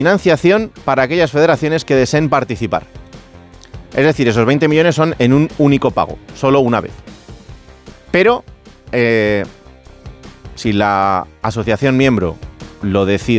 financiación para aquellas federaciones que deseen participar. Es decir, esos 20 millones son en un único pago, solo una vez. Pero si la asociación miembro lo decide